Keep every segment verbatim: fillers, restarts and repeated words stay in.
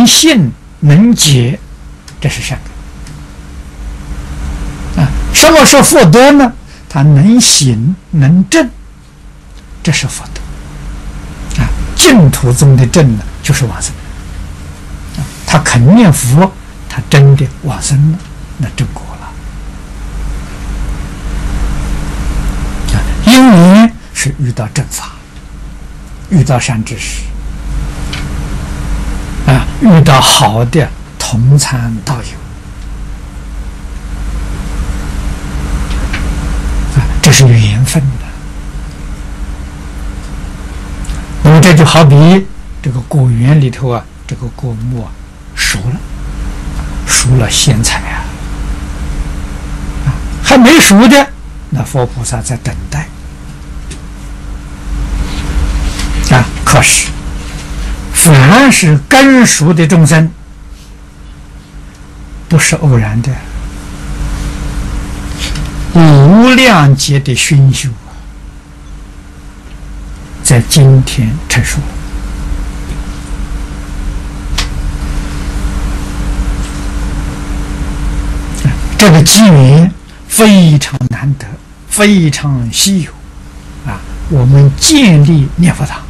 能信能解，这是善根啊。什么是福德呢？他能行能正，这是福德啊。净土宗的正呢，就是往生啊。他肯念佛，他真的往生了，那正果了啊。因为是遇到正法，遇到善知识啊，遇到好的同参道友啊，这是缘分的。那么这就好比这个果园里头啊，这个果木啊熟了，熟了鲜采啊，啊还没熟的，那佛菩萨在等待啊。可是凡是根熟的众生，不是偶然的，无量劫的熏修啊，在今天成熟了。这个机缘非常难得，非常稀有啊！我们建立念佛堂，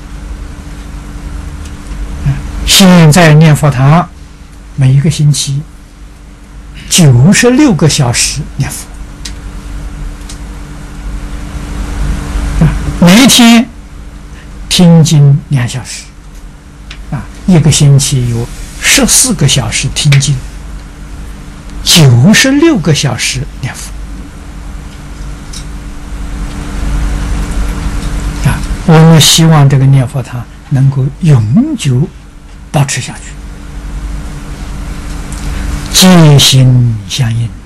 现在念佛堂每一个星期九十六个小时念佛，每一天听经两小时啊，一个星期有十四个小时听经，九十六个小时念佛啊！我们希望这个念佛堂能够永久保持下去，戒心相应。